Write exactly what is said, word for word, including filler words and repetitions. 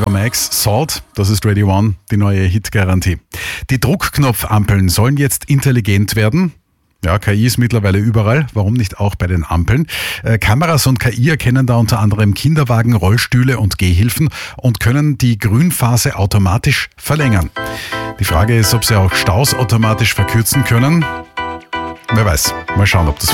Ava Max, Salt, das ist Radio One, die neue Hit-Garantie. Die Druckknopfampeln sollen jetzt intelligent werden. Ja, K I ist mittlerweile überall, warum nicht auch bei den Ampeln? Äh, Kameras und K I erkennen da unter anderem Kinderwagen, Rollstühle und Gehhilfen und können die Grünphase automatisch verlängern. Die Frage ist, ob sie auch Staus automatisch verkürzen können. Wer weiß, mal schauen, ob das